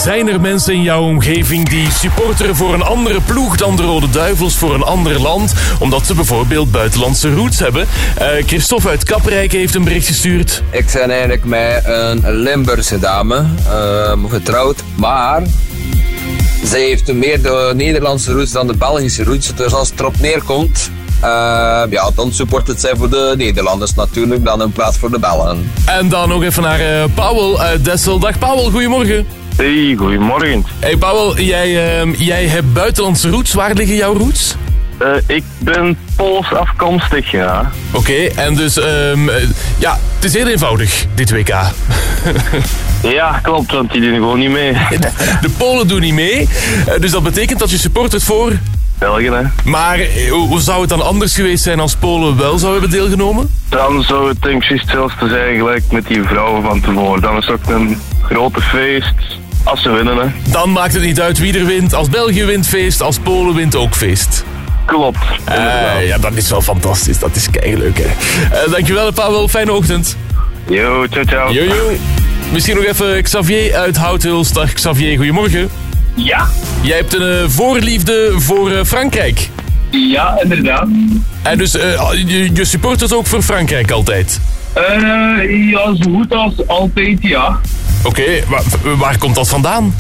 Zijn er mensen in jouw omgeving die supporteren voor een andere ploeg dan de Rode Duivels, voor een ander land, omdat ze bijvoorbeeld buitenlandse roots hebben? Christophe uit Kaprijke heeft een bericht gestuurd. Ik ben eigenlijk met een Limburgse dame getrouwd, maar zij heeft meer de Nederlandse roots dan de Belgische roots. Dus als het erop neerkomt, dan supportet zij voor de Nederlanders natuurlijk, dan in plaats voor de Belgen. En dan nog even naar Paul uit Dessel. Dag Paul, goedemorgen. Hey, goedemorgen. Hey Paul, jij hebt buitenlandse roots. Waar liggen jouw roots? Ik ben Pools afkomstig, ja. Oké, en dus, het is heel eenvoudig, dit WK. Ja, klopt, want die doen gewoon niet mee. De Polen doen niet mee, dus dat betekent dat je supportert voor... België, hè. Maar hoe zou het dan anders geweest zijn als Polen wel zou hebben deelgenomen? Dan zou het denk ik juist hetzelfde zijn gelijk met die vrouwen van tevoren. Dan is het ook een grote feest als ze winnen, hè. Dan maakt het niet uit wie er wint. Als België wint feest, als Polen wint ook feest. Klopt. Ja, dat is wel fantastisch. Dat is keileuk, hè. Dankjewel, Pavel. Fijne ochtend. Yo, ciao, ciao. Yo. Misschien nog even Xavier uit Houthuls. Dag Xavier, goedemorgen. Ja. Jij hebt een voorliefde voor Frankrijk. Ja, inderdaad. En dus je supportert ook voor Frankrijk altijd? Ja, zo goed als altijd, ja. Oké, waar komt dat vandaan?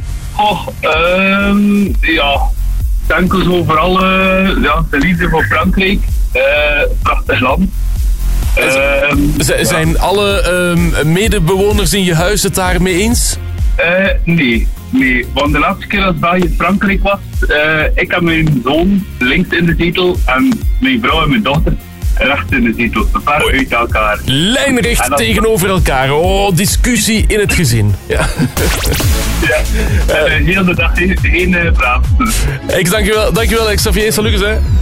Ik denk zo vooral de liefde voor Frankrijk. Prachtig land. Zijn alle medebewoners in je huis het daarmee eens? Nee. Want de laatste keer als België Frankrijk was, ik heb mijn zoon links in de zetel en mijn vrouw en mijn dochter rechts in de zetel. Ver uit elkaar. Lijnrecht tegenover elkaar. Oh, discussie in het gezin. Ja. Ja, heel de dag geen praat. Dankjewel, Xavier. Salut, hè.